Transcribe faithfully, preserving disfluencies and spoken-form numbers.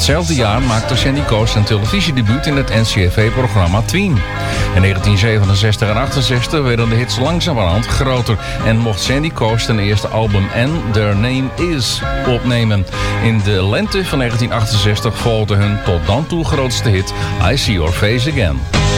Datzelfde jaar maakte Sandy Coast zijn televisiedebuut in het N C R V-programma Tween. In negentien zevenenzestig en achtenzestig werden de hits langzamerhand groter en mocht Sandy Coast zijn eerste album And Their Name Is opnemen. In de lente van negentien achtenzestig volgde hun tot dan toe grootste hit I See Your Face Again.